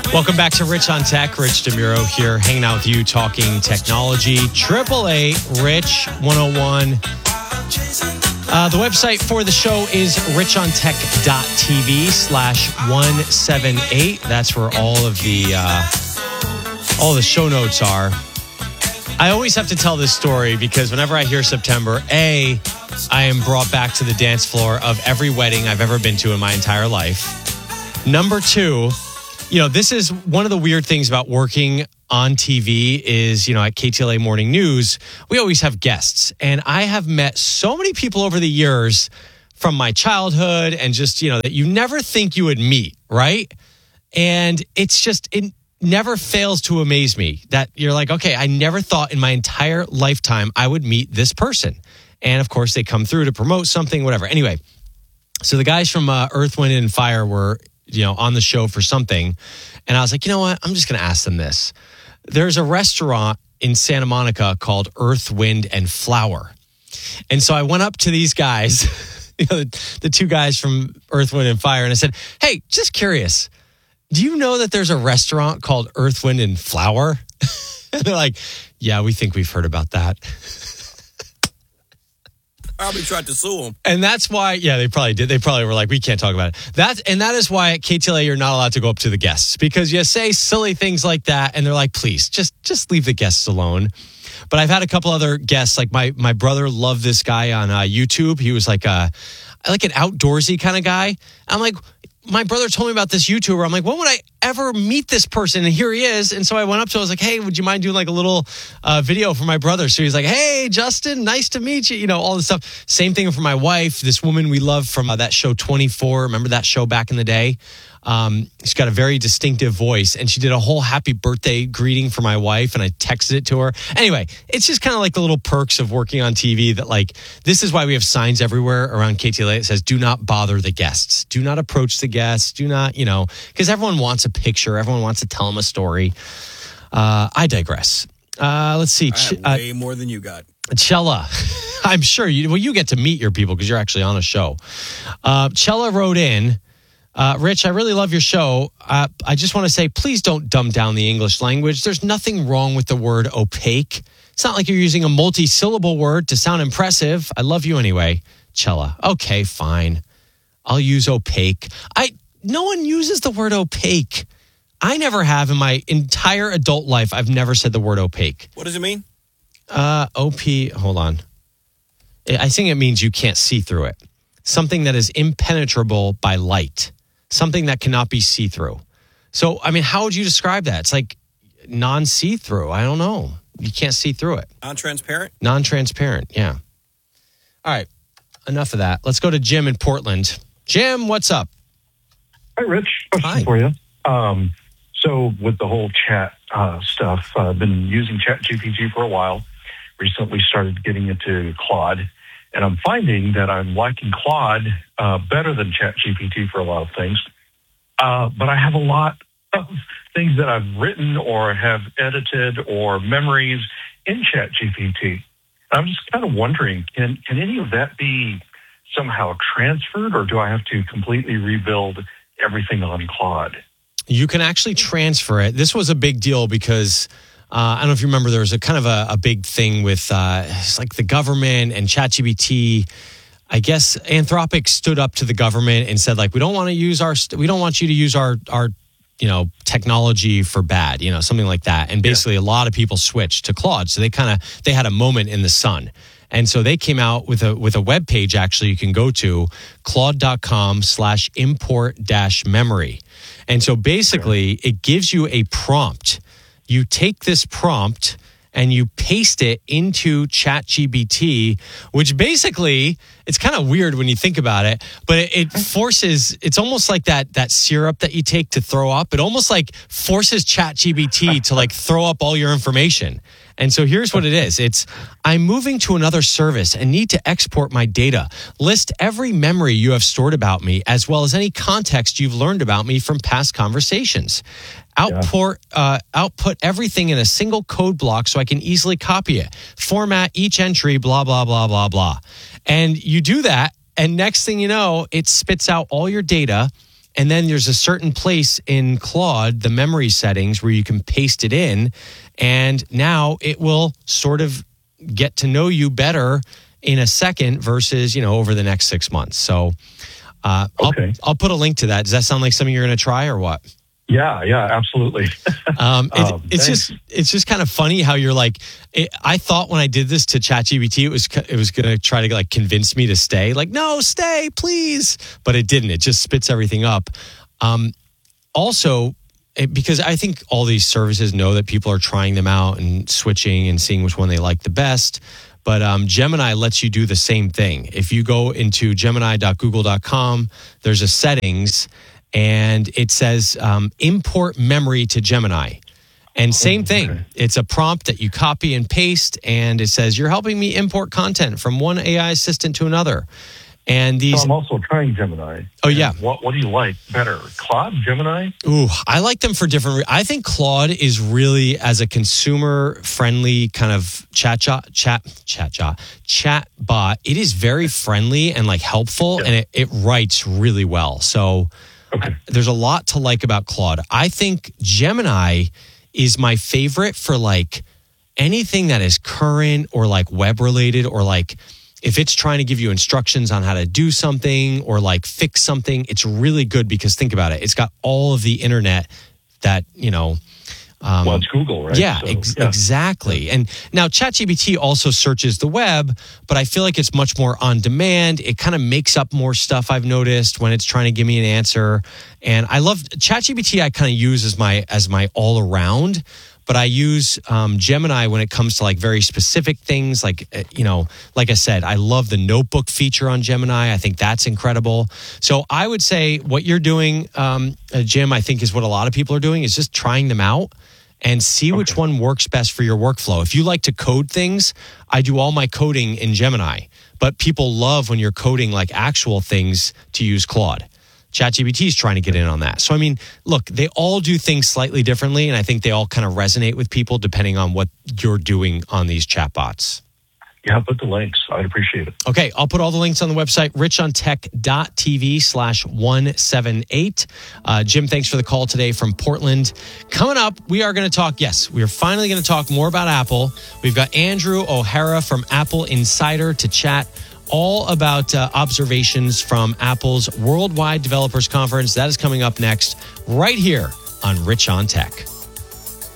Welcome back to Rich on Tech. Rich DeMuro here, hanging out with you, talking technology. 888-RICH-101. The website for the show is richontech.tv/178. That's where all the show notes are. I always have to tell this story because whenever I hear September, I am brought back to the dance floor of every wedding I've ever been to in my entire life. Number two, this is one of the weird things about working on TV is, at KTLA Morning News, we always have guests. And I have met so many people over the years from my childhood and just, that you never think you would meet, right? And it's just, it never fails to amaze me that you're like, okay, I never thought in my entire lifetime I would meet this person. And of course, they come through to promote something, whatever. Anyway, so the guys from Earth, Wind, and Fire were on the show for something. And I was like, you know what? I'm just going to ask them this. There's a restaurant in Santa Monica called Earth, Wind, and Flower. And so I went up to these guys, the two guys from Earth, Wind, and Fire, and I said, hey, just curious, do you know that there's a restaurant called Earth, Wind, and Flower? And they're like, yeah, we think we've heard about that. Probably tried to sue them. And that's why, they probably did. They probably were like, we can't talk about it. That is why at KTLA, you're not allowed to go up to the guests because you say silly things like that. And they're like, please, just leave the guests alone. But I've had a couple other guests. Like my brother loved this guy on YouTube. He was like an outdoorsy kind of guy. I'm like, my brother told me about this YouTuber. I'm like, when would I ever meet this person? And here he is. And so I went up to him. I was like, hey, would you mind doing like a little video for my brother? So he's like, hey, Justin, nice to meet you. All this stuff. Same thing for my wife, this woman we love from that show 24. Remember that show back in the day? She's got a very distinctive voice, and she did a whole happy birthday greeting for my wife, and I texted it to her. Anyway, it's just kind of like the little perks of working on TV that, like, this is why we have signs everywhere around KTLA that says, do not bother the guests. Do not approach the guests. Do not, because everyone wants a picture. Everyone wants to tell them a story. I digress. Let's see. I have way more than you got. Chella, I'm sure you get to meet your people because you're actually on a show. Chella wrote in, Rich, I really love your show. I just want to say, please don't dumb down the English language. There's nothing wrong with the word opaque. It's not like you're using a multi-syllable word to sound impressive. I love you anyway, Chella. Okay, fine. I'll use opaque. No one uses the word opaque. I never have in my entire adult life. I've never said the word opaque. What does it mean? Hold on. I think it means you can't see through it. Something that is impenetrable by light. Something that cannot be see-through. So, I mean, how would you describe that? It's like non-see-through. I don't know. You can't see through it. Non-transparent? Non-transparent, yeah. All right. Enough of that. Let's go to Jim in Portland. Jim, what's up? Hi, Rich. Question for you. So with the whole chat stuff, I've been using ChatGPT for a while. Recently started getting into Claude. And I'm finding that I'm liking Claude better than ChatGPT for a lot of things. But I have a lot of things that I've written or have edited or memories in ChatGPT. I'm just kind of wondering, can any of that be somehow transferred, or do I have to completely rebuild everything on Claude? You can actually transfer it. This was a big deal because I don't know if you remember, there was a kind of a big thing with it's like the government and ChatGPT. I guess Anthropic stood up to the government and said, like, we don't want you to use our technology for bad, something like that. And basically a lot of people switched to Claude. So they had a moment in the sun. And so they came out with a web page, actually, you can go to claude.com/import-memory. And so basically it gives you a prompt. You take this prompt and you paste it into ChatGPT, which basically, it's kind of weird when you think about it, but it forces, it's almost like that syrup that you take to throw up. It almost like forces ChatGPT to like throw up all your information. And so here's what it is. It's, I'm moving to another service and need to export my data. List every memory you have stored about me, as well as any context you've learned about me from past conversations. Output everything in a single code block so I can easily copy it. Format each entry, blah, blah, blah, blah, blah. And you do that, and next thing you know, it spits out all your data, And then there's a certain place in Claude, the memory settings, where you can paste it in. And now it will sort of get to know you better in a second versus, over the next 6 months. So Okay. I'll put a link to that. Does that sound like something you're going to try or what? Yeah, absolutely. It's just kind of funny how you're like, I thought when I did this to ChatGPT, it was going to try to like convince me to stay. Like, no, stay, please. But it didn't. It just spits everything up. Also, because I think all these services know that people are trying them out and switching and seeing which one they like the best. But Gemini lets you do the same thing. If you go into gemini.google.com, there's a settings and it says import memory to Gemini. And same thing. Okay. It's a prompt that you copy and paste, and it says, you're helping me import content from one AI assistant to another. And these. So I'm also trying Gemini. Oh, yeah. What do you like better, Claude, Gemini? Ooh, I like them for different. I think Claude is really, as a consumer-friendly kind of chat bot. It is very friendly and like helpful, and it writes really well. So there's a lot to like about Claude. I think Gemini is my favorite for like anything that is current or like web related, or like if it's trying to give you instructions on how to do something or like fix something. It's really good because think about it. It's got all of the internet that, well, it's Google, right? Yeah, exactly. And now ChatGPT also searches the web, but I feel like it's much more on demand. It kind of makes up more stuff, I've noticed, when it's trying to give me an answer. And I love ChatGPT. I kind of use as my all around, but I use Gemini when it comes to like very specific things. Like, like I said, I love the notebook feature on Gemini. I think that's incredible. So I would say what you're doing, Jim, I think is what a lot of people are doing, is just trying them out and see which one works best for your workflow. If you like to code things, I do all my coding in Gemini, but people love when you're coding like actual things to use Claude. ChatGPT is trying to get in on that. So, I mean, look, they all do things slightly differently, and I think they all kind of resonate with people depending on what you're doing on these chatbots. Yeah, put the links. I'd appreciate it. Okay, I'll put all the links on the website, richontech.tv/178. Jim, thanks for the call today from Portland. Coming up, we are going to talk, we are finally going to talk more about Apple. We've got Andrew O'Hara from Apple Insider to chat all about observations from Apple's Worldwide Developers Conference. That is coming up next, right here on Rich on Tech.